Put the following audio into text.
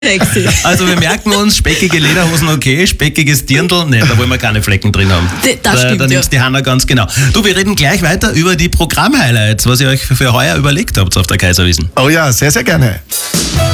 Sexy. Also wir merken uns, speckige Lederhosen okay, speckiges Dirndl, ne, da wollen wir keine Flecken drin haben. Das stimmt, da nimmst die Hanna ganz genau. Du, wir reden gleich weiter über die Programm-Highlights, was ihr euch für heuer überlegt habt auf der Kaiserwiesn. Oh ja, sehr, sehr gerne.